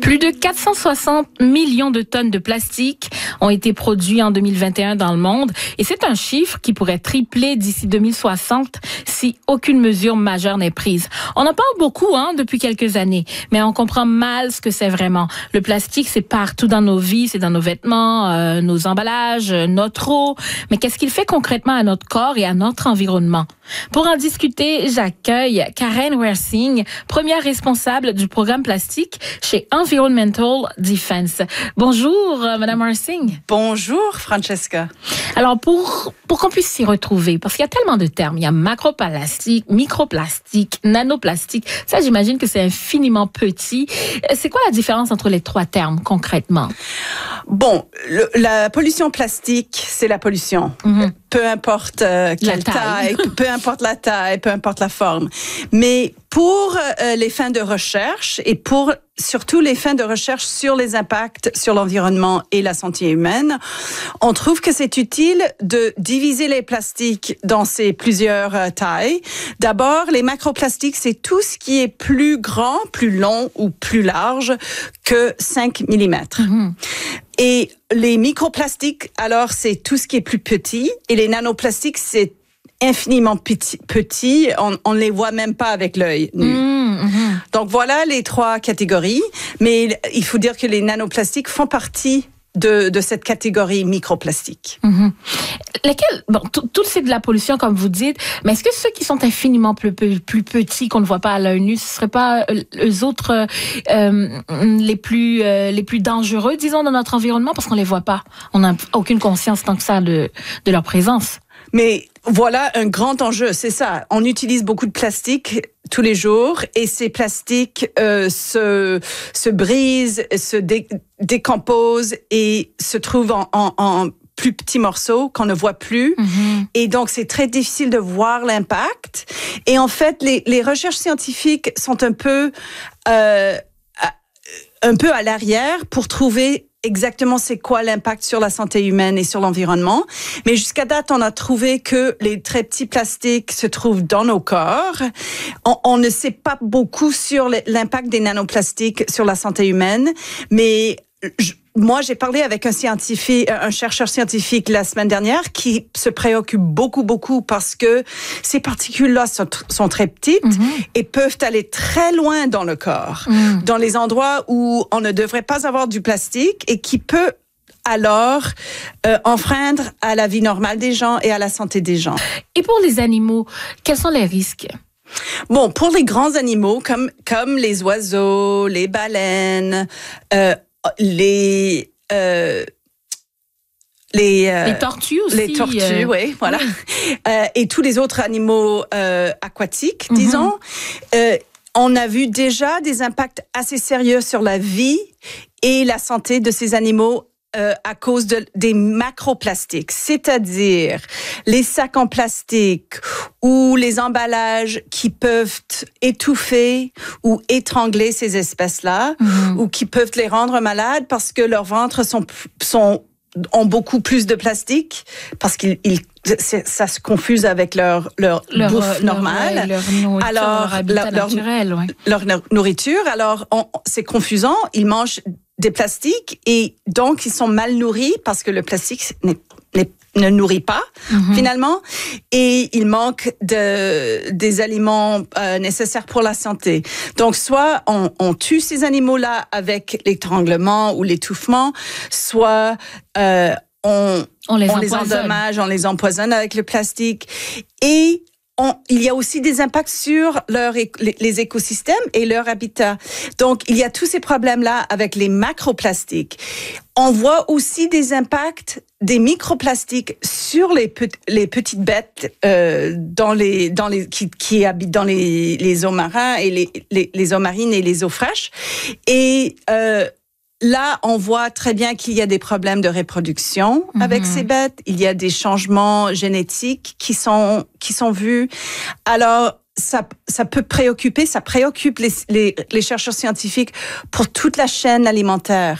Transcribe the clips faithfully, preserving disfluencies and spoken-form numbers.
Plus de quatre cent soixante millions de tonnes de plastique ont été produits en deux mille vingt et un dans le monde. Et c'est un chiffre qui pourrait tripler d'ici deux mille soixante si aucune mesure majeure n'est prise. On en parle beaucoup hein, depuis quelques années, mais on comprend mal ce que c'est vraiment. Le plastique, c'est partout dans nos vies, c'est dans nos vêtements, euh, nos emballages, notre eau. Mais qu'est-ce qu'il fait concrètement à notre corps et à notre environnement? Pour en discuter, j'accueille Karen Wersing, première responsable du programme plastique chez Environmental Defense. Bonjour, Madame Wersing. Bonjour, Francesca. Alors, pour, pour qu'on puisse s'y retrouver, parce qu'il y a tellement de termes, il y a macroplastique, microplastique, nanoplastique. Ça, j'imagine que c'est infiniment petit. C'est quoi la différence entre les trois termes, concrètement? Bon, le, la pollution plastique, c'est la pollution. Mm-hmm. Peu importe euh, quelle taille. taille, peu importe la taille, peu importe la forme. Mais pour euh, les fins de recherche et pour surtout les fins de recherche sur les impacts sur l'environnement et la santé humaine, on trouve que c'est utile de diviser les plastiques dans ces plusieurs euh, tailles. D'abord, les macroplastiques, c'est tout ce qui est plus grand, plus long ou plus large que cinq millimètres. Mm-hmm. Et les microplastiques, alors, c'est tout ce qui est plus petit. Et les nanoplastiques, c'est infiniment petit. petit. On ne les voit même pas avec l'œil nu. Mmh, mmh. Donc, voilà les trois catégories. Mais il faut dire que les nanoplastiques font partie de, de cette catégorie microplastique. Mmh. Lesquels, bon, tout, tout c'est de la pollution, comme vous dites, mais est-ce que ceux qui sont infiniment plus, plus, plus petits, qu'on ne voit pas à l'œil nu, ce ne seraient pas eux autres euh, les, plus, euh, les plus dangereux, disons, dans notre environnement, parce qu'on ne les voit pas? On n'a aucune conscience tant que ça de, de leur présence. Mais voilà un grand enjeu, c'est ça. On utilise beaucoup de plastique tous les jours et ces plastiques euh, se, se brisent, se dé, décomposent et se trouvent en, en, en plus petits morceaux qu'on ne voit plus. Mm-hmm. Et donc, c'est très difficile de voir l'impact. Et en fait, les, les recherches scientifiques sont un peu, euh, un peu à l'arrière pour trouver exactement c'est quoi l'impact sur la santé humaine et sur l'environnement. Mais jusqu'à date, on a trouvé que les très petits plastiques se trouvent dans nos corps. On, on ne sait pas beaucoup sur l'impact des nanoplastiques sur la santé humaine, mais je, moi, j'ai parlé avec un scientifique, un chercheur scientifique la semaine dernière qui se préoccupe beaucoup, beaucoup parce que ces particules-là sont, sont très petites mm-hmm. et peuvent aller très loin dans le corps, mm. dans les endroits où on ne devrait pas avoir du plastique et qui peut alors euh, enfreindre à la vie normale des gens et à la santé des gens. Et pour les animaux, quels sont les risques? Bon, pour les grands animaux comme comme les oiseaux, les baleines, euh, les euh, les, euh, les tortues aussi. Les tortues, euh... oui, voilà. Oui. Euh, et tous les autres animaux euh, aquatiques, mm-hmm. disons. Euh, on a vu déjà des impacts assez sérieux sur la vie et la santé de ces animaux euh, à cause de, des macroplastiques, c'est-à-dire les sacs en plastique ou les emballages qui peuvent étouffer ou étrangler ces espèces-là, mmh. ou qui peuvent les rendre malades parce que leurs ventres sont, sont, ont beaucoup plus de plastique, parce qu'ils ils, ça se confuse avec leur, leur, leur bouffe leur, normale. Leur, ouais, leur nourriture, alors, leur habitat leur, naturel. Ouais. Leur nourriture, alors on, c'est confusant, ils mangent des plastiques et donc ils sont mal nourris parce que le plastique n'est, n'est, ne nourrit pas mm-hmm. finalement et il manque de, des aliments euh, nécessaires pour la santé. Donc soit on, on tue ces animaux-là avec l'étranglement ou l'étouffement, soit euh, on, on, les, on les endommage, on les empoisonne avec le plastique et On, il y a aussi des impacts sur leur, les, les écosystèmes et leur habitat. Donc, il y a tous ces problèmes-là avec les macroplastiques. On voit aussi des impacts des microplastiques sur les, pe- les petites bêtes euh, dans les, dans les, qui, qui habitent dans les, les eaux marins et les, les, les eaux marines et les eaux fraîches. Et euh, là, on voit très bien qu'il y a des problèmes de reproduction mm-hmm. avec ces bêtes. Il y a des changements génétiques qui sont qui sont vus. Alors, ça ça peut préoccuper, ça préoccupe les les, les chercheurs scientifiques pour toute la chaîne alimentaire.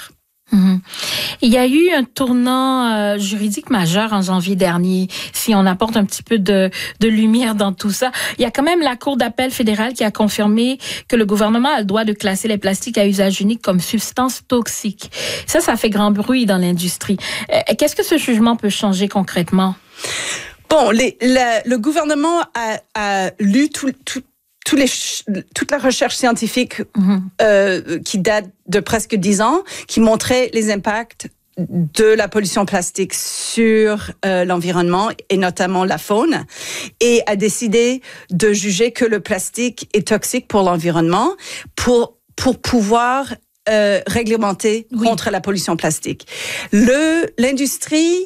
Mmh. Il y a eu un tournant euh, juridique majeur en janvier dernier. Si on apporte un petit peu de, de lumière dans tout ça, il y a quand même la Cour d'appel fédérale qui a confirmé que le gouvernement a le droit de classer les plastiques à usage unique comme substance toxique. Ça, ça fait grand bruit dans l'industrie. Euh, qu'est-ce que ce jugement peut changer concrètement? Bon, les, la, le gouvernement a, a lu tout, tout Tous les, toute la recherche scientifique mmh. euh, qui date de presque dix ans, qui montrait les impacts de la pollution plastique sur euh, l'environnement et notamment la faune, et a décidé de juger que le plastique est toxique pour l'environnement pour, pour pouvoir euh, réglementer oui. contre la pollution plastique. Le, l'industrie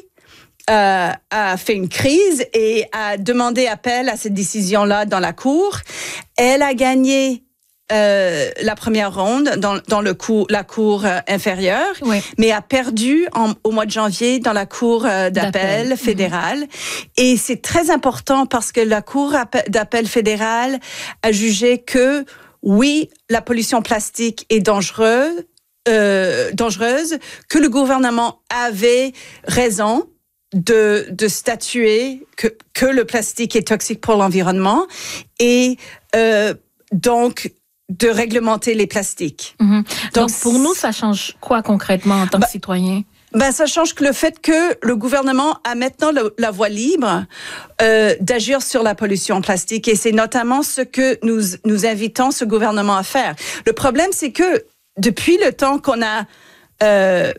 Euh, a fait une crise et a demandé appel à cette décision-là dans la Cour. Elle a gagné euh, la première ronde dans, dans le cour, la Cour euh, inférieure, oui. mais a perdu en, au mois de janvier dans la Cour euh, d'appel, d'appel fédérale. Mmh. Et c'est très important parce que la Cour d'appel fédérale a jugé que, oui, la pollution plastique est dangereuse, euh, dangereuse, que le gouvernement avait raison de, de statuer que, que le plastique est toxique pour l'environnement et euh, donc de réglementer les plastiques. Mmh. Donc, donc, pour nous, ça change quoi concrètement en tant bah, que citoyen? Ben, ça change que le fait que le gouvernement a maintenant le, la voie libre euh, d'agir sur la pollution plastique et c'est notamment ce que nous, nous invitons ce gouvernement à faire. Le problème, c'est que depuis le temps qu'on a... Euh,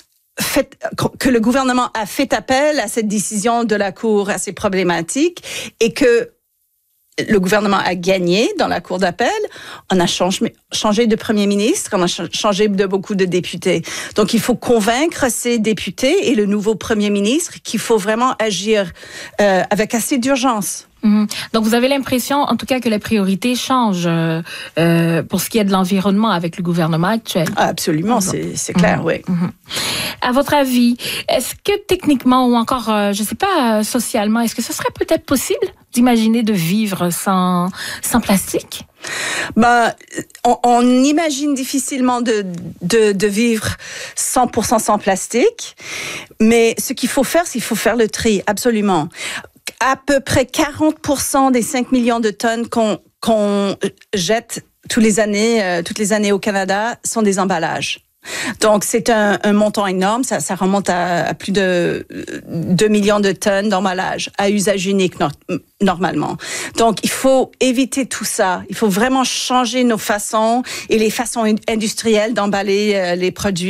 Fait, que le gouvernement a fait appel à cette décision de la Cour assez problématique et que le gouvernement a gagné dans la Cour d'appel, on a changé, changé de premier ministre, on a changé de beaucoup de députés. Donc, il faut convaincre ces députés et le nouveau premier ministre qu'il faut vraiment agir euh, avec assez d'urgence. Mmh. Donc, vous avez l'impression, en tout cas, que les priorités changent euh, euh, pour ce qui est de l'environnement avec le gouvernement actuel. Ah, absolument, c'est, c'est clair, mmh. oui. Mmh. À votre avis, est-ce que techniquement ou encore, euh, je ne sais pas, euh, socialement, est-ce que ce serait peut-être possible d'imaginer de vivre sans, sans plastique? Ben, on, on imagine difficilement de, de, de vivre cent pour cent sans plastique, mais ce qu'il faut faire, c'est qu'il faut faire le tri, absolument. À peu près quarante pour cent des cinq millions de tonnes qu'on, qu'on jette tous les années, euh, toutes les années au Canada sont des emballages. Donc, c'est un, un montant énorme. Ça, ça remonte à, à plus de deux millions de tonnes d'emballage à usage unique no- normalement. Donc, il faut éviter tout ça. Il faut vraiment changer nos façons et les façons industrielles d'emballer euh, les produits.